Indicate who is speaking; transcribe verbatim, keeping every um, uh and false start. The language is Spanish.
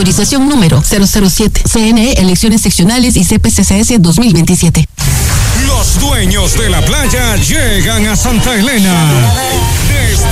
Speaker 1: Autorización número cero cero siete. C N E, Elecciones Seccionales y C P C C S dos mil veintisiete.
Speaker 2: Los dueños de la playa llegan a Santa Elena. Desde